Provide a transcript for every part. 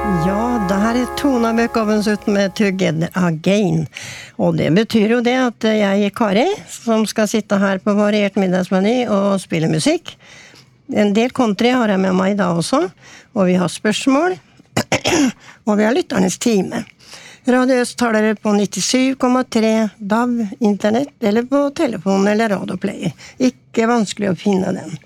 Ja, det här är Tona Bøkhovens ut med Together Again. Och det betyder ju det att jag är Kari som ska sitta här på variert middagsmeny och spela musik. En del country har jag med mig idag också. Och vi har spørsmål. och vi har lytternes time. Radio Øst taler det på 97,3 DAB, internet eller på telefon eller radioplayer. Ikke vanskelig å finne den.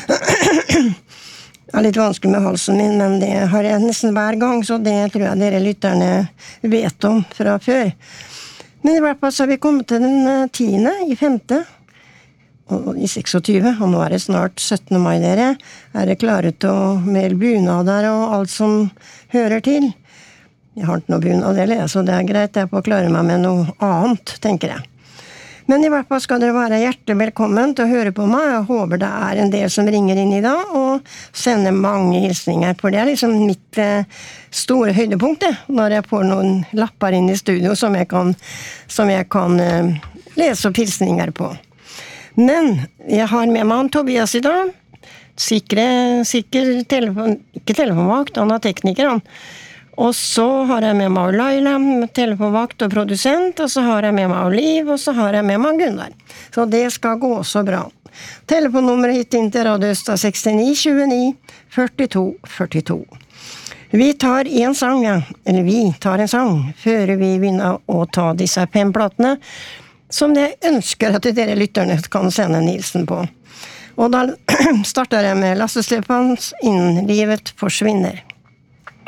Det litt vanskelig med halsen min, men det har jeg nesten hver gang, så det tror jeg dere lytterne vet om fra før. Men i hvert fall så har vi kommet til den 10. i 5. Og i 26, og nå det snart 17. mai dere, det klare til å melde bunader og alt som hører til. Jeg har ikke noe bunad, så det greit, jeg får klare meg med noe annet, tenker jeg. Men i hvert fall skal dere være hjertelig velkommen til å høre på meg. Jeg håper det en del som ringer inn i dag og sender mange hilsninger, for det liksom mitt store høydepunkt, når jeg får noen lapper inn i studio som jeg kan lese opp hilsninger på. Men jeg har med meg Tobias i dag. Sikker telefon, ikke telefonvakt, han tekniker han. Og så har jeg med meg Laila, telefonvakt og produsent, og så har jeg med meg Liv, og så har jeg med meg Gunnar. Så det skal gå så bra. Telefonnummeret hit inn til Radio Øst 69 29 42 42. Vi tar en sang, før vi begynner å ta disse 5 platene, som jeg ønsker at dere lytterne kan sende en hilsen på. Og da starter jeg med Lasse Stefans Innen livet forsvinner.